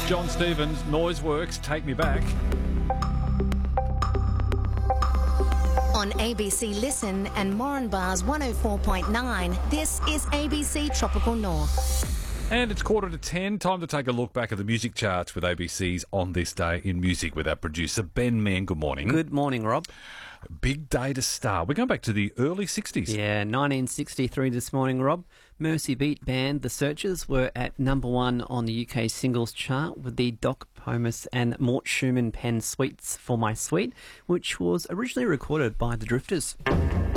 John Stevens, Noiseworks, Take Me Back. On ABC Listen and Moranbah's 104.9, this is ABC Tropical North. And it's 9:45, time to take a look back at the music charts with ABC's On This Day in Music with our producer, Ben Mann. Good morning. Good morning, Rob. Big day to start. We're going back to the early 60s. Yeah, 1963 this morning, Rob. Mercy Beat band The Searchers were at number one on the UK singles chart with the Doc Pomus and Mort Schumann penned Sweets for My Sweet, which was originally recorded by The Drifters.